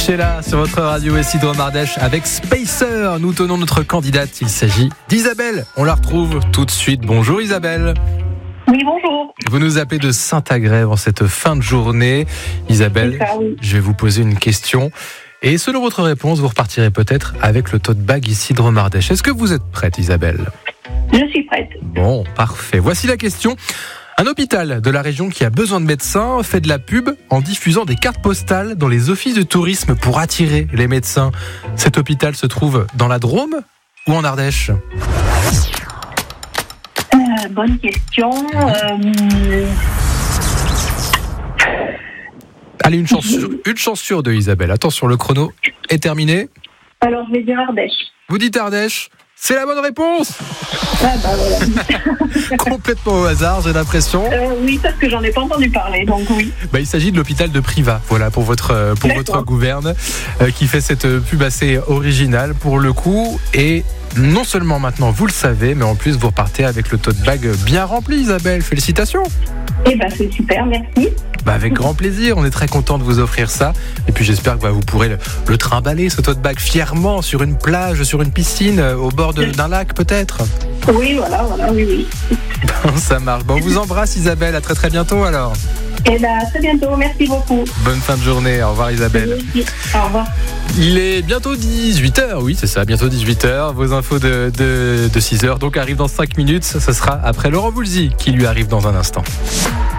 Sheila sur votre radio Isidro Mardèche avec Spacer. Nous tenons notre candidate. Il s'agit d'Isabelle. On la retrouve tout de suite. Bonjour Isabelle. Oui, bonjour. Vous nous appelez de Saint-Agrève en cette fin de journée. Isabelle, C'est ça, oui. je vais vous poser une question. Et selon votre réponse, vous repartirez peut-être avec le tote bag Isidro Mardèche. Est-ce que vous êtes prête Isabelle ? Je suis prête. Bon, parfait. Voici la question. Un hôpital de la région qui a besoin de médecins fait de la pub en diffusant des cartes postales dans les offices de tourisme pour attirer les médecins. Cet hôpital se trouve dans la Drôme ou en Ardèche ? Bonne question. Allez, une chance sur deux, Isabelle. Attention, le chrono est terminé. Alors, je vais dire Ardèche. Vous dites Ardèche ? C'est la bonne réponse. Ah bah voilà. Complètement au hasard, j'ai l'impression. Oui, parce que j'en ai pas entendu parler, donc oui. Il s'agit de l'hôpital de Privas, voilà, pour votre gouverne, qui fait cette pub assez originale pour le coup. Et non seulement maintenant vous le savez, mais en plus vous repartez avec le tote bag bien rempli, Isabelle. Félicitations. Eh ben c'est super, merci. Avec grand plaisir, on est très content de vous offrir ça. Et puis j'espère que vous pourrez le trimballer, ce tote bag, fièrement sur une plage, sur une piscine, au bord d'un lac peut-être. Oui, voilà, oui. Bon, ça marche. Bon, on vous embrasse Isabelle, à très très bientôt alors. Eh ben à très bientôt, merci beaucoup. Bonne fin de journée, au revoir Isabelle. Oui, au revoir. Il est bientôt 18h, oui c'est ça, bientôt 18h. Vos infos de 6h donc arrivent dans 5 minutes. Ce sera après Laurent Voulzy qui lui arrive dans un instant.